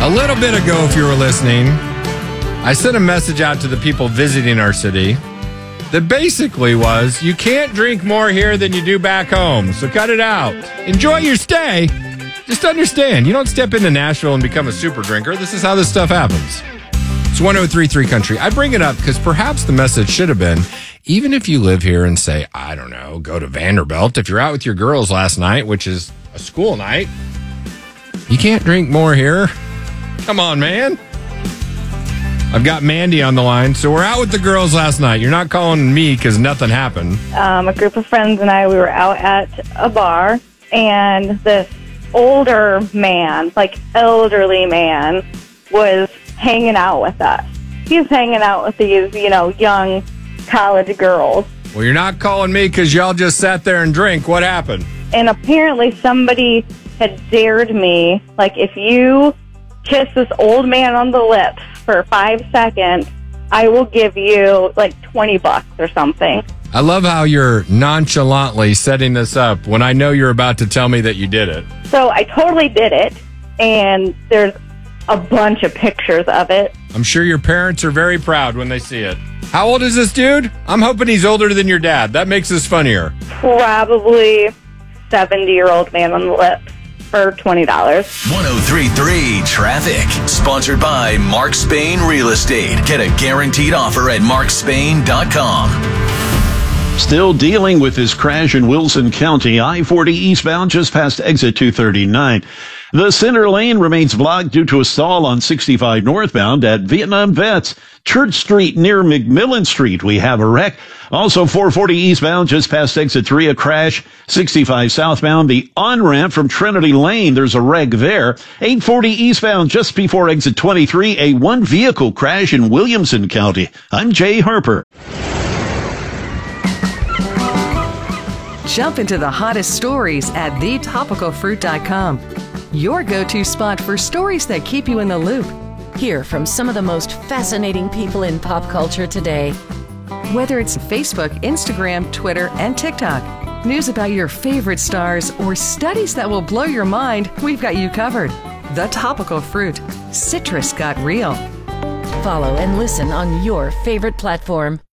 A little bit ago, if you were listening, I sent a message out to the people visiting our city that basically was, you can't drink more here than you do back home, so cut it out. Enjoy your stay. Just understand, you don't step into Nashville and become a super drinker. This is how this stuff happens. It's 103.3 Country. I bring it up because perhaps the message should have been, even if you live here and say, I don't know, go to Vanderbilt. If you're out with your girls last night, which is a school night, you can't drink more here. Come on, man. I've got Mandy on the line. So we're out with the girls last night. You're not calling me because nothing happened. A group of friends and I, we were out at a bar, and this older man, like elderly man, was hanging out with us. He was hanging out with these, young college girls. Well, you're not calling me because y'all just sat there and drink. What happened? And apparently somebody had dared me, like, if you kiss this old man on the lips for 5 seconds, I will give you like $20 or something. I love how you're nonchalantly setting this up when I know you're about to tell me that you did it. So I totally did it, and there's a bunch of pictures of it. I'm sure your parents are very proud when they see it. How old is this dude? I'm hoping he's older than your dad. That makes this funnier. Probably 70-year-old man on the lips for $20. 103.3 Traffic. Sponsored by Mark Spain Real Estate. Get a guaranteed offer at markspain.com. Still dealing with this crash in Wilson County. I-40 eastbound just past exit 239. The center lane remains blocked due to a stall on 65 northbound at Vietnam Vets. Church Street near McMillan Street, we have a wreck. Also 440 eastbound just past exit 3, a crash. 65 southbound, the on-ramp from Trinity Lane, there's a wreck there. 840 eastbound just before exit 23, a one-vehicle crash in Williamson County. I'm Jay Harper. Jump into the hottest stories at thetopicalfruit.com. Your go-to spot for stories that keep you in the loop. Hear from some of the most fascinating people in pop culture today. Whether it's Facebook, Instagram, Twitter, and TikTok, news about your favorite stars, or studies that will blow your mind, we've got you covered. The Topical Fruit. Citrus got real. Follow and listen on your favorite platform.